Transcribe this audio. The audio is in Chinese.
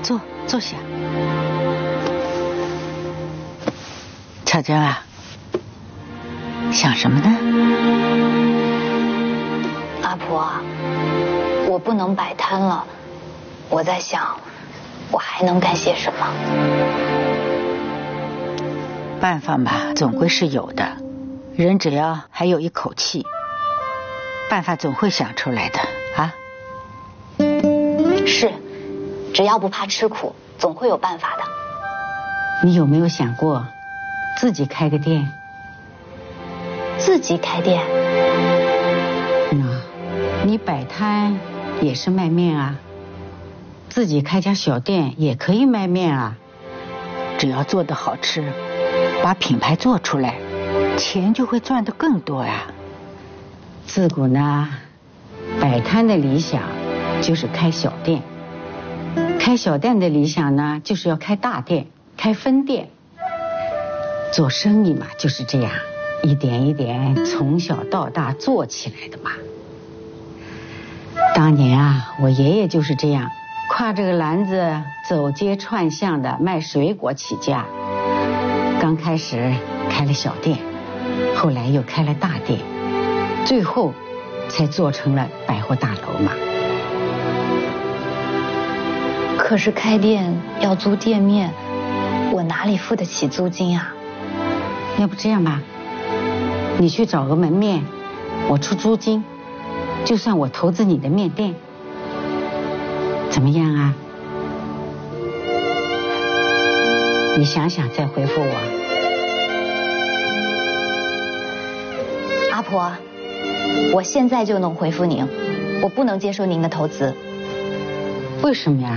坐下。巧珍啊，想什么呢？ 阿婆，我不能摆摊了，我在想，我还能干些什么？ 办法嘛，总归是有的。人只要还有一口气，办法总会想出来的啊。 是，只要不怕吃苦，总会有办法的。 你有没有想过自己开个店？ 自己开店？ 你摆摊也是卖面啊，自己开家小店也可以卖面啊。 只要做得好吃，把品牌做出来，钱就会赚得更多呀。 自古呢，摆摊的理想就是开小店，开小店的理想呢就是要开大店，开分店。做生意嘛就是这样，一点一点从小到大做起来的嘛。当年啊，我爷爷就是这样，挎着个篮子走街串巷的卖水果起家。刚开始开了小店，后来又开了大店，最后才做成了百货大楼嘛。 可是开店要租店面，我哪里付得起租金啊？ 要不这样吧，你去找个门面，我出租金，就算我投资你的面店，怎么样啊？你想想再回复我。 阿婆，我现在就能回复您，我不能接受您的投资。 为什么呀？